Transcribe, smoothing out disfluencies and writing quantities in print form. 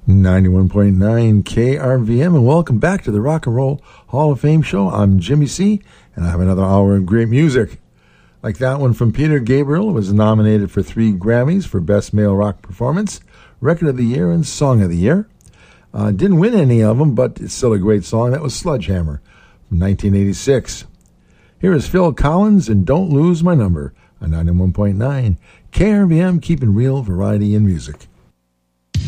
91.9 KRVM, and welcome back to the Rock and Roll Hall of Fame show. I'm Jimmy C, and I have another hour of great music. Like that one from Peter Gabriel, was nominated for 3 Grammys for Best Male Rock Performance, Record of the Year, and Song of the Year. Didn't win any of them, but it's still a great song. That was Sledgehammer from 1986. Here is Phil Collins and Don't Lose My Number on 91.9 KRVM, keeping real variety in music.